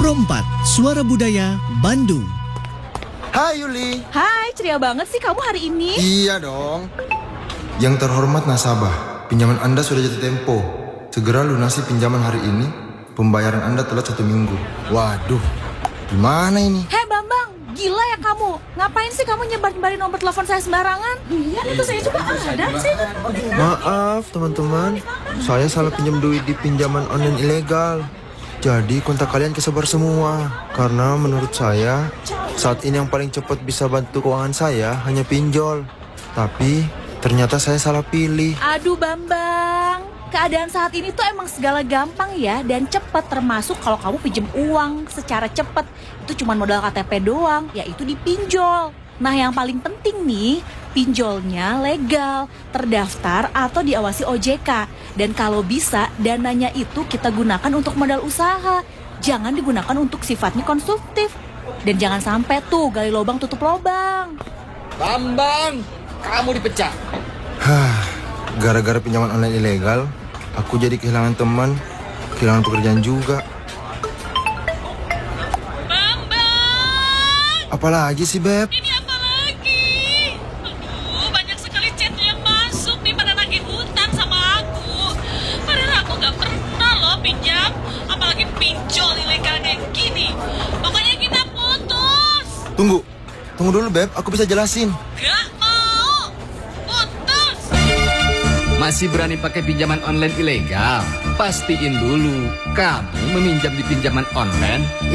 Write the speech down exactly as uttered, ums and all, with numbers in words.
Pro empat, Suara Budaya, Bandung. Hai Yuli. Hai, ceria banget sih kamu hari ini. Iya dong. Yang terhormat nasabah, pinjaman Anda sudah jatuh tempo. Segera lunasi pinjaman hari ini. Pembayaran Anda telat satu minggu. Waduh, gimana ini? Hei Bambang, gila ya kamu. Ngapain sih kamu nyebar-nyebarin nomor telepon saya sembarangan? Iya, itu saya juga ada sih. Maaf teman-teman, saya salah pinjam duit di pinjaman online ilegal. Jadi kontak kalian kesebar semua. Karena menurut saya, saat ini yang paling cepat bisa bantu keuangan saya hanya pinjol. Tapi ternyata saya salah pilih. Aduh Bambang, keadaan saat ini tuh emang segala gampang ya dan cepat, termasuk kalau kamu pinjem uang secara cepat. Itu cuma modal K T P doang, yaitu dipinjol. Nah yang paling penting nih, pinjolnya legal, terdaftar atau diawasi O J K. Dan kalau bisa, dananya itu kita gunakan untuk modal usaha. Jangan digunakan untuk sifatnya konsumtif. Dan jangan sampai tuh gali lubang tutup lubang. Bambang, kamu dipecat. Hah, gara-gara pinjaman online ilegal, aku jadi kehilangan teman, kehilangan pekerjaan juga. Bambang! Apalagi sih, Beb? Ini apa lagi? Aduh, banyak sekali chatnya yang masuk nih pada nagih hutang sama aku. Padahal aku gak pernah loh pinjam, apalagi pinjol ilegal kayak gini. Pokoknya kita putus. Tunggu, tunggu dulu, Beb. Aku bisa jelasin. Gak mau. Putus. Masih berani pakai pinjaman online ilegal? Pastiin dulu, kamu meminjam di pinjaman online